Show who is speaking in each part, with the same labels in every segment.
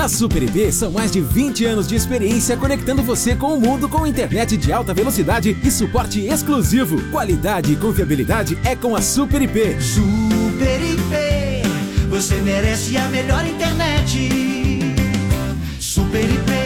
Speaker 1: Na Super IP são mais de 20 anos de experiência conectando você com o mundo com internet de alta velocidade e suporte exclusivo. Qualidade e confiabilidade é com a Super IP.
Speaker 2: Super IP, você merece a melhor internet. Super IP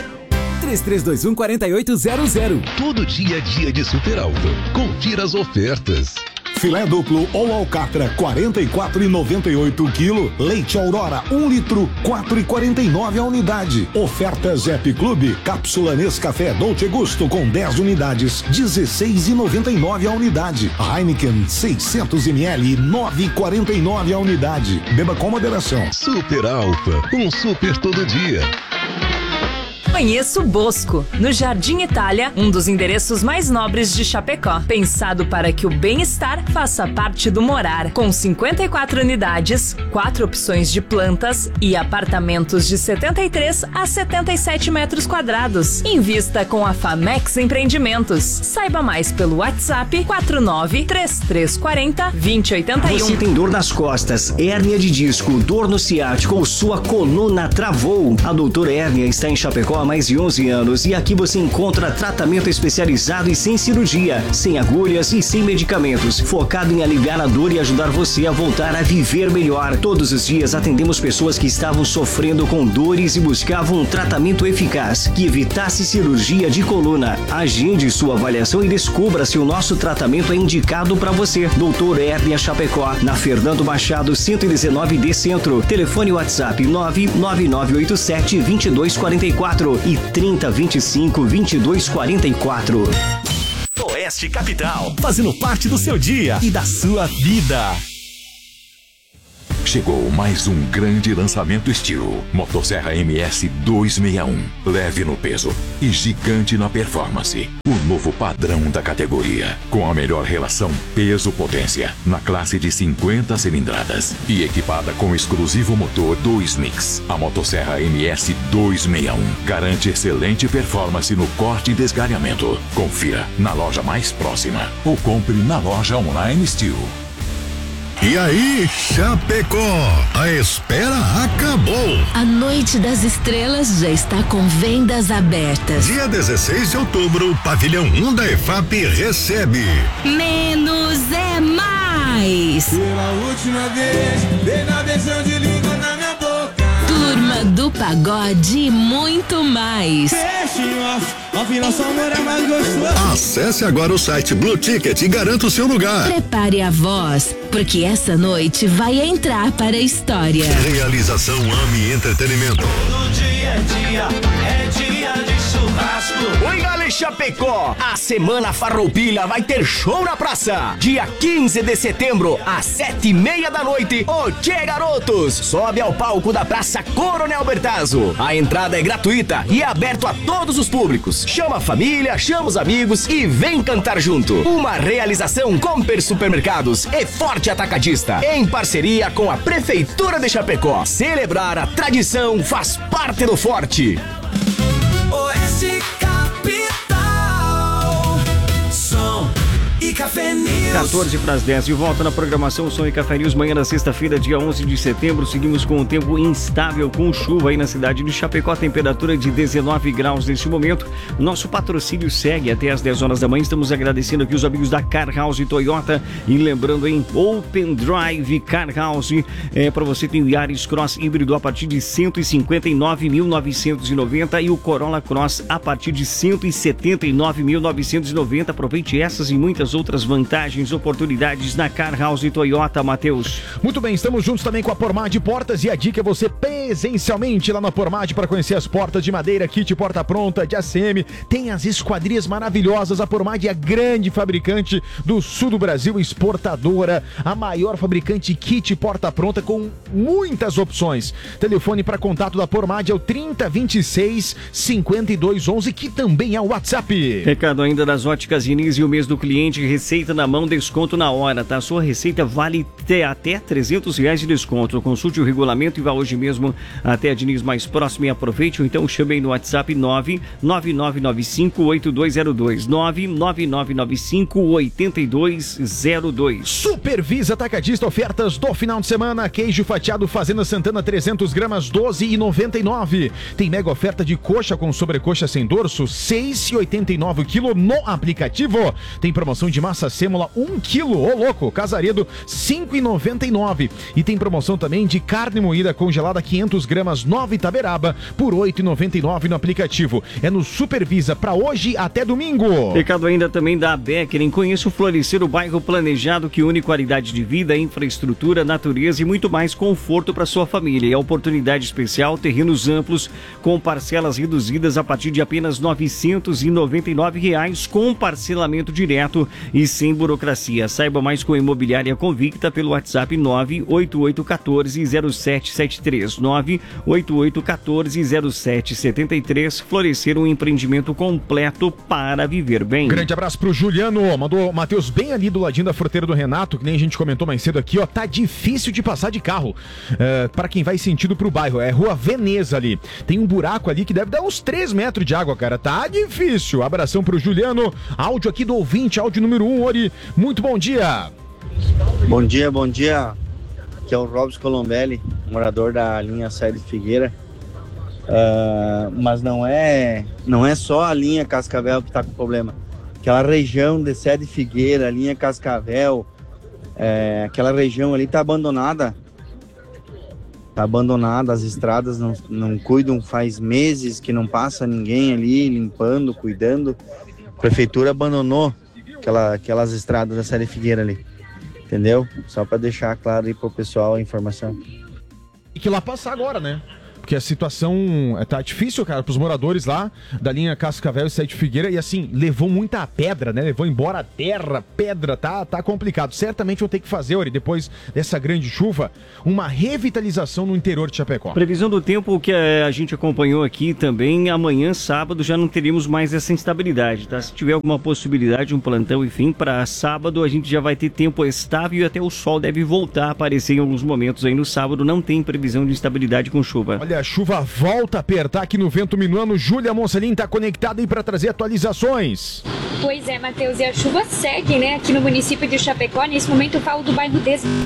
Speaker 1: 3321-4800.
Speaker 3: Todo dia é dia de Super Alto. Confira as ofertas.
Speaker 4: Filé duplo ou alcatra, R$ 44,98 o quilo. Leite Aurora, 1 litro, R$ 4,49 a unidade. Oferta Zep Clube, cápsula Nescafé Dolce Gusto com 10 unidades, R$ 16,99 a unidade. Heineken, 600 ml, R$ 9,49 a unidade. Beba com moderação.
Speaker 3: Super Alfa, um super todo dia.
Speaker 5: Conheça o Bosco, no Jardim Itália, um dos endereços mais nobres de Chapecó. Pensado para que o bem-estar faça parte do morar. Com 54 unidades, 4 opções de plantas e apartamentos de 73 a 77 metros quadrados. Invista com a Famex Empreendimentos. Saiba mais pelo WhatsApp 49-3340-2081.
Speaker 6: Você tem dor nas costas, hérnia de disco, dor no ciático ou sua coluna travou? A Doutora Hérnia está em Chapecó há mais de 11 anos e aqui você encontra tratamento especializado e sem cirurgia, sem agulhas e sem medicamentos, focado em aliviar a dor e ajudar você a voltar a viver melhor. Todos os dias atendemos pessoas que estavam sofrendo com dores e buscavam um tratamento eficaz que evitasse cirurgia de coluna. Agende sua avaliação e descubra se o nosso tratamento é indicado para você. Doutor Hérnia Chapecó, na Fernando Machado 119D Centro. Telefone WhatsApp 99987-2244 e 3025-2244.
Speaker 7: Oeste Capital, fazendo parte do seu dia e da sua vida.
Speaker 8: Chegou mais um grande lançamento estilo. Motosserra MS 261. Leve no peso e gigante na performance. O novo padrão da categoria. Com a melhor relação peso-potência na classe de 50 cilindradas. E equipada com o exclusivo motor 2 Mix. A Motosserra MS 261 garante excelente performance no corte e desgalhamento. Confira na loja mais próxima ou compre na loja online Steel.
Speaker 9: E aí, Chapecó, a espera acabou.
Speaker 10: A Noite das Estrelas já está com vendas abertas.
Speaker 9: Dia 16 de outubro, o Pavilhão 1 da EFAP recebe
Speaker 10: Menos é Mais.
Speaker 11: Pela última vez, dei na beijão de língua na minha boca.
Speaker 10: Turma do Pagode e muito mais.
Speaker 11: Afinal, seu amor é mais gostoso.
Speaker 9: Acesse agora o site Blue Ticket e garanta o seu lugar.
Speaker 10: Prepare a voz, porque essa noite vai entrar para a história.
Speaker 9: Realização AMI Entretenimento.
Speaker 2: Todo dia é dia de churrasco.
Speaker 6: Oi, galera, Chapecó! A Semana Farroupilha vai ter show na praça. Dia 15 de setembro, às 7:30 da noite, o Tchê Garotos sobe ao palco da Praça Coronel Bertazzo. A entrada é gratuita e é aberto a todos os públicos. Chama a família, chama os amigos e vem cantar junto. Uma realização Comper Supermercados e Forte Atacadista, em parceria com a Prefeitura de Chapecó. Celebrar a tradição faz parte do Forte.
Speaker 2: Oeste Capital, som e Café News.
Speaker 6: 14 para as 10, de volta na programação Som e Café News, manhã da sexta-feira, dia 11 de setembro. Seguimos com o tempo instável, com chuva aí na cidade de Chapecó, temperatura de 19 graus neste momento. Nosso patrocínio segue até as 10 horas da manhã. Estamos agradecendo aqui os amigos da Car House Toyota e lembrando em Open Drive Car House, para você tem o Yaris Cross híbrido a partir de 159.990 e o Corolla Cross a partir de 179.990. Aproveite essas e muitas outras vantagens, oportunidades na Car House Toyota, Matheus.
Speaker 12: Muito bem, estamos juntos também com a Pormad Portas e a dica é você presencialmente lá na Pormad para conhecer as portas de madeira, kit porta pronta, de ACM, tem as esquadrias maravilhosas. A Pormad é a grande fabricante do sul do Brasil, exportadora, a maior fabricante kit porta pronta com muitas opções. Telefone para contato da Pormad é o 3026-5211, que também é o WhatsApp.
Speaker 6: Recado ainda das Óticas Diniz e o mês do cliente, receita na mão, desconto na hora, tá? Sua receita vale até R$300 de desconto. Consulte o regulamento e vá hoje mesmo até a Diniz mais próxima e aproveite, ou então chame aí no WhatsApp 99995-8202, 99995-8202.
Speaker 12: Supervisa Atacadista, ofertas do final de semana. Queijo fatiado Fazenda Santana 300 gramas, R$12,99. Tem mega oferta de coxa com sobrecoxa sem dorso, R$6,89 o quilo no aplicativo. Tem promoção de massa sêmola 1 quilo, ô louco, Casaredo, R$5,99. E tem promoção também de carne moída congelada 500 gramas Nova Itaberaba por R$8,99 no aplicativo. É no Supervisa para hoje até domingo.
Speaker 6: Recado ainda também da Beckering. Conheça o Florescer, o bairro planejado que une qualidade de vida, infraestrutura, natureza e muito mais conforto para sua família. E a oportunidade especial, terrenos amplos com parcelas reduzidas a partir de apenas R$999 com parcelamento direto e sem burocracia. Saiba mais com a Imobiliária Convicta pelo WhatsApp 988140773, 988140773. Florescer, um empreendimento completo para viver bem.
Speaker 12: Grande abraço pro Juliano, mandou o Matheus bem ali do ladinho da Fruteira do Renato, que nem a gente comentou mais cedo aqui, ó, tá difícil de passar de carro, para quem vai sentido pro bairro, é Rua Veneza ali, tem um buraco ali que deve dar uns 3 metros de água, cara, tá difícil. Abração pro Juliano, áudio aqui do ouvinte, áudio número 1, Ori, muito bom dia.
Speaker 13: Bom dia, aqui é o Robson Colombelli, morador da linha Sede Figueira. Mas não é só a linha Cascavel que está com problema. Aquela região de Sede Figueira, a linha Cascavel, aquela região ali está abandonada. Está abandonada, as estradas não cuidam, faz meses que não passa ninguém ali limpando, cuidando. A prefeitura abandonou aquelas estradas da Sede Figueira ali, entendeu? Só para deixar claro aí pro pessoal a informação.
Speaker 12: E que lá passar agora, né? Porque a situação tá difícil, cara, pros moradores lá da linha Cascavel e Sede Figueira. E assim, levou muita pedra, né? Levou embora a terra, pedra, tá complicado. Certamente vão ter que fazer, Ori, depois dessa grande chuva, uma revitalização no interior de Chapecó.
Speaker 6: Previsão do tempo que a gente acompanhou aqui também, amanhã, sábado, já não teríamos mais essa instabilidade, tá? Se tiver alguma possibilidade, um plantão, enfim, para sábado a gente já vai ter tempo estável e até o sol deve voltar a aparecer em alguns momentos aí no sábado. Não tem previsão de instabilidade com chuva.
Speaker 12: Olha, a chuva volta a apertar aqui no Vento Minuano. Júlia Moncelin tá conectada aí para trazer atualizações.
Speaker 14: Pois é, Matheus, e a chuva segue, né, aqui no município de Chapecó. Nesse momento eu falo do bairro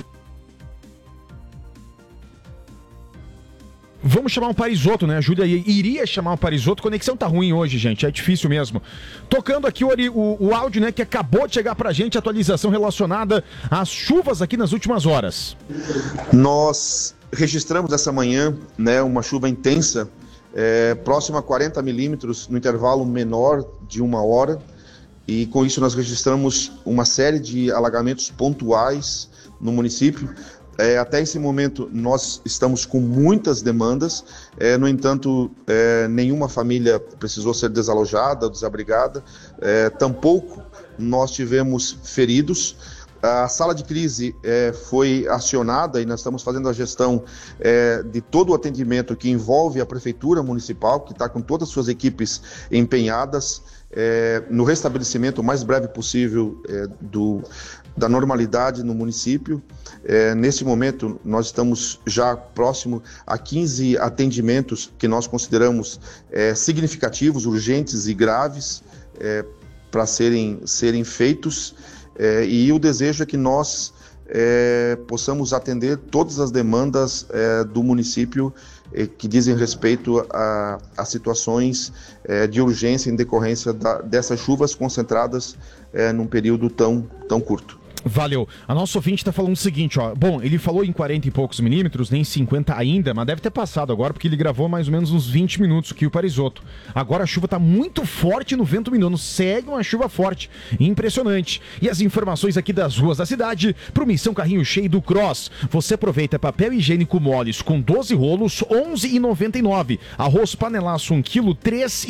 Speaker 12: Vamos chamar um Parisoto, né? A Júlia iria chamar um Parisoto. Conexão tá ruim hoje, gente. É difícil mesmo. Tocando aqui o áudio, né? Que acabou de chegar pra gente. Atualização relacionada às chuvas aqui nas últimas horas.
Speaker 15: Nós registramos essa manhã, né, uma chuva intensa, próxima a 40 milímetros no intervalo menor de 1 hora. E com isso nós registramos uma série de alagamentos pontuais no município. Até esse momento nós estamos com muitas demandas, no entanto, nenhuma família precisou ser desalojada ou desabrigada, tampouco nós tivemos feridos. A sala de crise foi acionada e nós estamos fazendo a gestão de todo o atendimento que envolve a Prefeitura Municipal, que está com todas as suas equipes empenhadas no restabelecimento o mais breve possível da normalidade no município. Nesse momento, nós estamos já próximo a 15 atendimentos que nós consideramos significativos, urgentes e graves para serem feitos. E o desejo é que nós possamos atender todas as demandas do município que dizem respeito a situações de urgência em decorrência dessas chuvas concentradas num período tão curto.
Speaker 12: Valeu. A nossa ouvinte tá falando o seguinte, ó. Bom, ele falou em 40 e poucos milímetros, nem 50 ainda, mas deve ter passado agora, porque ele gravou mais ou menos uns 20 minutos aqui o Parisoto. Agora a chuva tá muito forte no Vento Minuano. Segue uma chuva forte. Impressionante. E as informações aqui das ruas da cidade pro Missão Carrinho Cheio do Cross. Você aproveita papel higiênico moles com 12 rolos, R$11,99. Arroz panelaço 1 kg,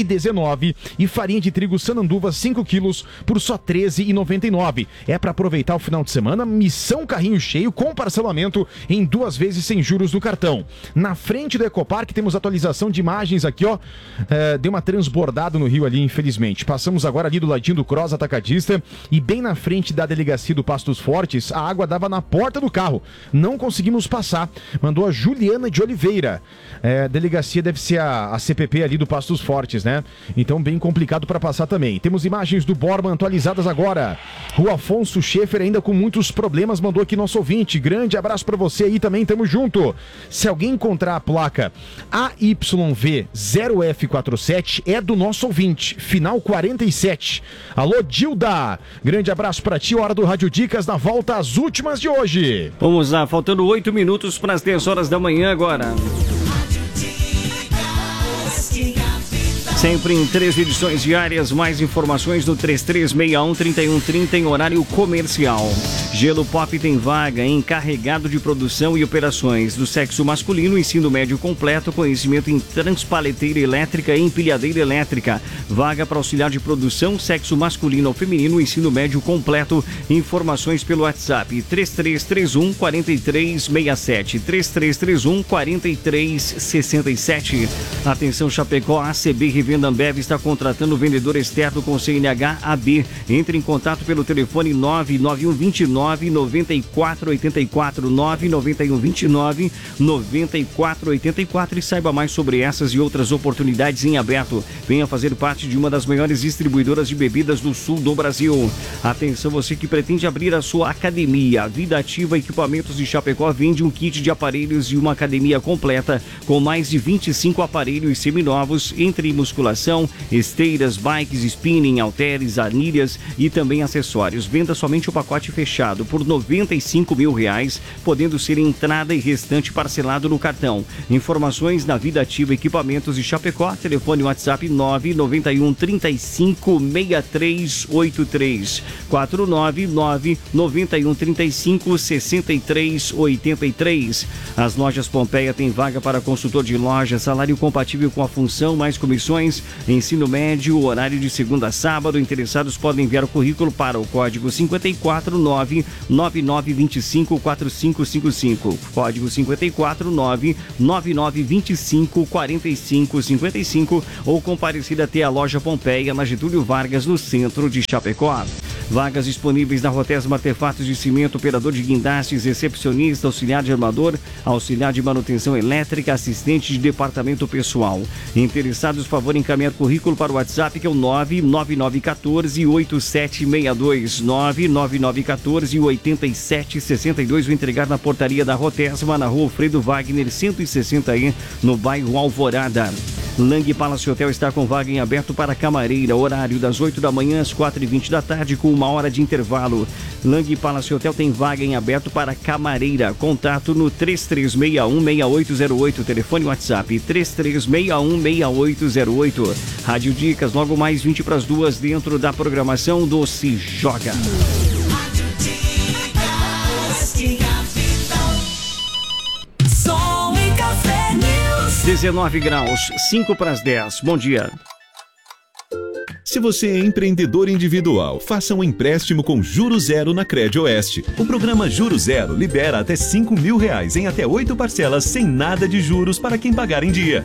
Speaker 12: R$3,19. E farinha de trigo Sananduva 5 quilos por só R$13,99. É para aproveitar o o final de semana, missão carrinho cheio com parcelamento em 2 vezes sem juros no cartão. Na frente do Ecopark temos atualização de imagens aqui, ó. Deu uma transbordada no rio ali, infelizmente. Passamos agora ali do ladinho do Cross Atacadista e bem na frente da delegacia do Pastos Fortes, a água dava na porta do carro. Não conseguimos passar. Mandou a Juliana de Oliveira. Delegacia deve ser a CPP ali do Pastos Fortes, né? Então bem complicado para passar também. Temos imagens do Borman atualizadas agora. Rua Afonso Schaefer ainda com muitos problemas, mandou aqui nosso ouvinte. Grande abraço para você aí também, tamo junto. Se alguém encontrar a placa AYV0F47 é do nosso ouvinte, final 47. Alô, Dilda, grande abraço pra ti, hora do Rádio Dicas, na volta às últimas de hoje.
Speaker 16: Vamos lá, faltando 8 minutos para as 10 horas da manhã agora. Sempre em 3 edições diárias, mais informações no 3361-3130 em horário comercial. Gelo Pop tem vaga em encarregado de produção e operações do sexo masculino, ensino médio completo, conhecimento em transpaleteira elétrica e empilhadeira elétrica. Vaga para auxiliar de produção, sexo masculino ou feminino, ensino médio completo. Informações pelo WhatsApp 3331-4367, 3331-4367. Atenção Chapecó, ACB Revenda Ambev está contratando vendedor externo com CNH AB. Entre em contato pelo telefone 99129-9484, 99129-9484 e saiba mais sobre essas e outras oportunidades em aberto. Venha fazer parte de uma das maiores distribuidoras de bebidas do sul do Brasil. Atenção, você que pretende abrir a sua academia. Vida Ativa Equipamentos de Chapecó vende um kit de aparelhos e uma academia completa com mais de 25 aparelhos seminovos, entre musculação, esteiras, bikes, spinning, halteres, anilhas e também acessórios. Venda somente o pacote fechado por R$95 mil, podendo ser entrada e restante parcelado no cartão. Informações na Vida Ativa Equipamentos de Chapecó, telefone WhatsApp 99135-6383, 499-9135-6383. As lojas Pompeia têm vaga para consultor de loja, salário compatível com a função, mais comissões, ensino médio, horário de segunda a sábado. Interessados podem enviar o currículo para o código 549-9925-4555, código 549-9925-4555 ou comparecer até a loja Pompeia na Getúlio Vargas, no centro de Chapecó. Vagas disponíveis na Rotesma Artefatos de Cimento, operador de guindastes, recepcionista, auxiliar de armador, auxiliar de manutenção elétrica, assistente de departamento pessoal. Interessados, favor encaminhar currículo para o WhatsApp, que é o 99914-8762, 99914-8762. Vou entregar na portaria da Rotesma, na rua Alfredo Wagner, 160E, no bairro Alvorada. Lang Palace Hotel está com vaga em aberto para camareira, horário das 8 da manhã às 4h20 da tarde, com 1 hora de intervalo. Lang Palace Hotel tem vaga em aberto para camareira. Contato no 3361-6808, telefone WhatsApp 3361-6808. Rádio Dicas, logo mais 20 para as 2, dentro da programação do Se Joga. 19 graus, 5 para as 10. Bom dia.
Speaker 17: Se você é empreendedor individual, faça um empréstimo com Juros Zero na Crédito Oeste. O programa Juros Zero libera até R$5 mil em até 8 parcelas sem nada de juros para quem pagar em dia.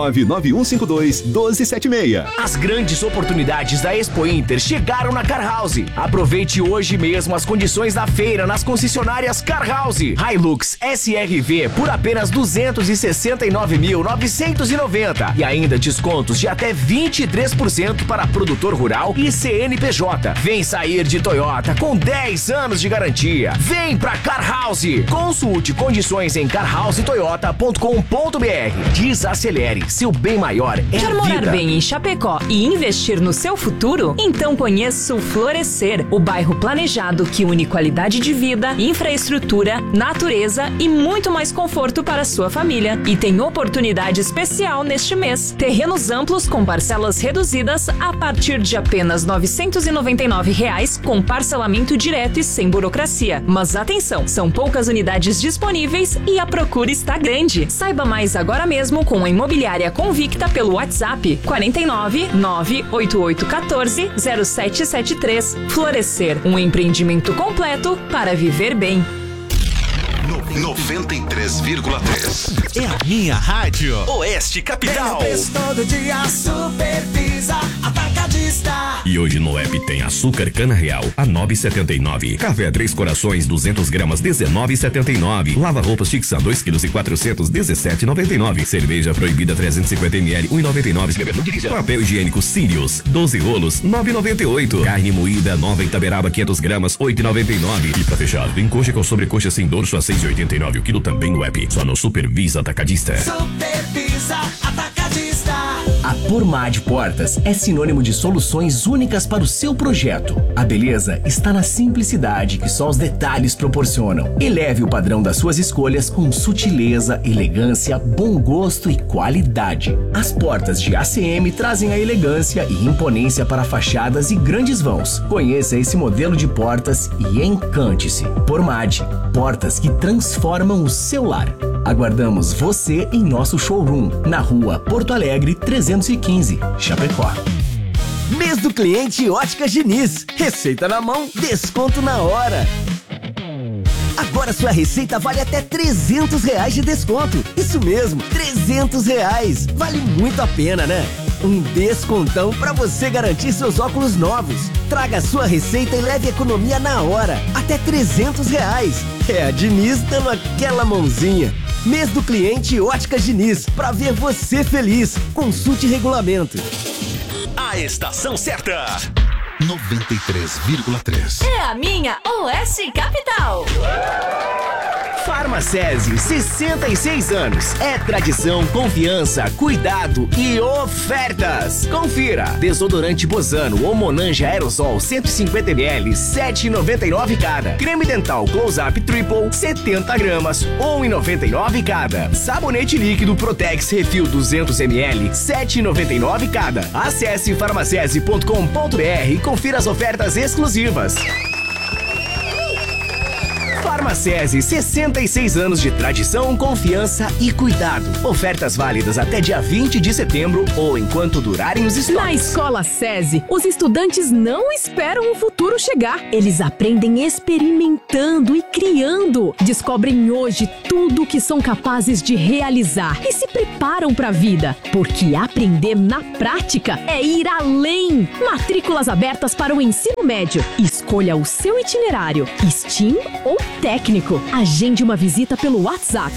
Speaker 17: 99152-1276.
Speaker 7: As grandes oportunidades da Expo Inter chegaram na Car House. Aproveite hoje mesmo as condições da feira nas concessionárias Car House. Hilux SRV por apenas R$269.990 e ainda descontos de até 23% para produtor rural e CNPJ. Vem sair de Toyota com 10 anos de garantia. Vem pra Car House. Consulte condições em carhousetoyota.com.br. Desacelere, seu bem maior é
Speaker 5: Quer morar bem em Chapecó e investir no seu futuro? Então conheça o Florescer, o bairro planejado que une qualidade de vida, infraestrutura, natureza e muito mais conforto para a sua família. E tem oportunidade especial neste mês. Terrenos amplos com parcelas reduzidas a partir partir de apenas R$ 999 com parcelamento direto e sem burocracia. Mas atenção, são poucas unidades disponíveis e a procura está grande. Saiba mais agora mesmo com a Imobiliária Convicta pelo WhatsApp 49 98814 0773. Florescer, um empreendimento completo para viver bem.
Speaker 9: 93,3
Speaker 18: é a minha rádio. Oeste Capital.
Speaker 2: Tem o preço todo dia, Supervisa Atacadista.
Speaker 19: E hoje no app tem açúcar cana real a 9,79. Café 3 Corações 200 gramas 19,79. Lava roupas Tixan 2 kg e 400 17,99. Cerveja proibida 350 ml 1,99. Papel higiênico Sirius 12 rolos 9,98. Carne moída nova Itaberaba 500 gramas 8,99. E pra fechar, tem coxa com sobrecoxa sem dorso a 6,89 o quilo também no app. Só no Supervisa Atacadista.
Speaker 2: Supervisa Atacadista.
Speaker 6: A Pormad Portas é sinônimo de soluções únicas para o seu projeto. A beleza está na simplicidade que só os detalhes proporcionam. Eleve o padrão das suas escolhas com sutileza, elegância, bom gosto e qualidade. As portas de ACM trazem a elegância e imponência para fachadas e grandes vãos. Conheça esse modelo de portas e encante-se. Pormad, portas que transformam o seu lar. Aguardamos você em nosso showroom, na rua Porto Alegre 315, Chapecó.
Speaker 20: Mês do cliente Óticas Diniz. Receita na mão, desconto na hora. Agora sua receita vale até R$300 de desconto. Isso mesmo, R$300. Vale muito a pena, né? Um descontão para você garantir seus óculos novos. Traga sua receita e leve economia na hora. Até R$300. É a Diniz dando aquela mãozinha. Mês do cliente Óticas Diniz. Pra ver você feliz. Consulte regulamento.
Speaker 18: A estação certa.
Speaker 9: 93,3
Speaker 5: é a minha Oeste Capital.
Speaker 7: Farmacese, 66 anos. É tradição, confiança, cuidado e ofertas. Confira. Desodorante Bozano ou Monange Aerosol 150 ml, 7,99 cada. Creme dental Close Up Triple, 70 gramas, 1,99 cada. Sabonete líquido Protex Refil 200 ml, 7,99 cada. Acesse farmacese.com.br e confira as ofertas exclusivas. Farmacese, 66 anos de tradição, confiança e cuidado. Ofertas válidas até dia 20 de setembro ou enquanto durarem os estoques.
Speaker 21: Na Escola SESI, os estudantes não esperam o futuro chegar. Eles aprendem experimentando e criando. Descobrem hoje tudo o que são capazes de realizar e se preparam para a vida. Porque aprender na prática é ir além. Matrículas abertas para o ensino médio. Escolha o seu itinerário, STEAM ou técnico. Agende uma visita pelo WhatsApp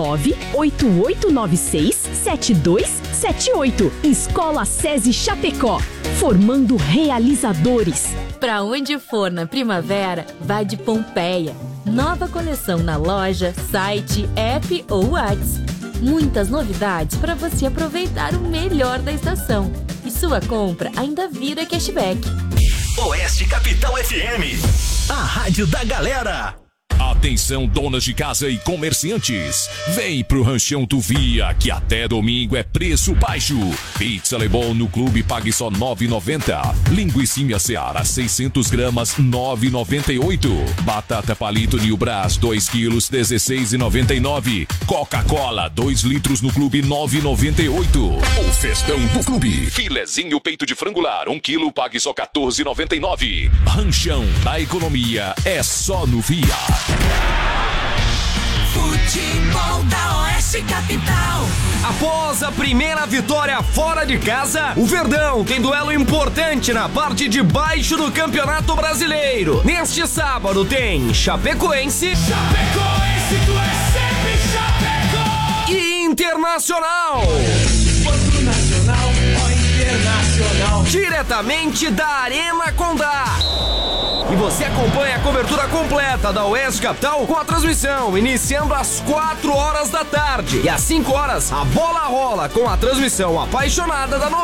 Speaker 21: 988967278. Escola SESI Chapecó, formando realizadores.
Speaker 22: Pra onde for na primavera, vá de Pompeia. Nova coleção na loja, site, app ou WhatsApp. Muitas novidades para você aproveitar o melhor da estação. E sua compra ainda vira cashback.
Speaker 18: Oeste Capital FM, a rádio da galera.
Speaker 23: Atenção, donas de casa e comerciantes. Vem pro Ranchão Tuvia, que até domingo é preço baixo. Pizza Lebon no clube pague só R$ 9,90. Linguicinha Seara 600 gramas R$ 9,98. Batata Palito New Brás 2 quilos R$ 16,99. Coca-Cola 2 litros no clube R$ 9,98. O festão do clube. Filezinho peito de frangular 1 quilo pague só R$ 14,99. Ranchão, a economia é só no Via.
Speaker 2: Futebol da Oeste Capital.
Speaker 7: Após a primeira vitória fora de casa, o Verdão tem duelo importante na parte de baixo do Campeonato Brasileiro. Neste sábado tem Chapecoense,
Speaker 2: tu é sempre Chapecó.
Speaker 7: E Internacional.
Speaker 2: Quanto nacional ou internacional.
Speaker 7: Diretamente da Arena Condá. E você acompanha a cobertura completa da Oeste Capital com a transmissão, iniciando às 4 horas da tarde. E às 5 horas, a bola rola com a transmissão apaixonada da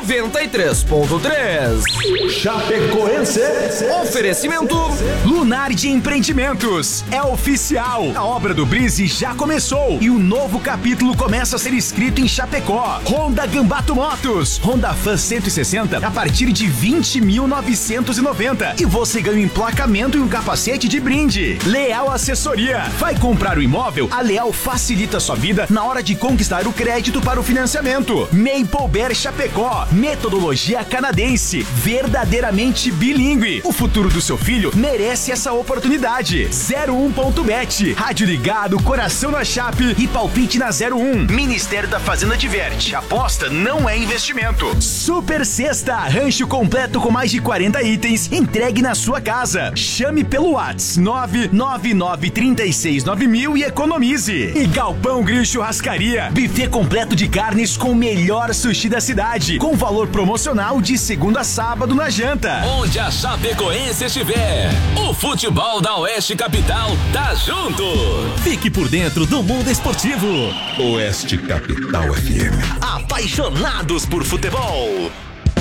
Speaker 7: 93.3.
Speaker 18: Chapecoense.
Speaker 7: Oferecimento
Speaker 24: Lunardi Empreendimentos. É oficial. A obra do Brise já começou e o novo capítulo começa a ser escrito em Chapecó. Honda Gambato Motos. Honda Fan 160 a partir partir de 20.990 e você ganha um emplacamento e um capacete de brinde. Leal Assessoria. Vai comprar o imóvel? A Leal facilita sua vida na hora de conquistar o crédito para o financiamento. Maple Bear Chapecó. Metodologia canadense. Verdadeiramente bilíngue. O futuro do seu filho merece essa oportunidade. 01.bet. Rádio ligado, coração na chape e palpite na 01. Ministério da Fazenda diverte. Aposta não é investimento. Super Sexta. Rancho completo com mais de 40 itens entregue na sua casa. Chame pelo WhatsApp 999369000 e economize. E Galpão Grill Churrascaria. Buffet completo de carnes com o melhor sushi da cidade. Com valor promocional de segunda a sábado na janta.
Speaker 23: Onde a Chapecoense estiver, o futebol da Oeste Capital tá junto.
Speaker 18: Fique por dentro do mundo esportivo.
Speaker 9: Oeste Capital FM.
Speaker 18: Apaixonados por futebol.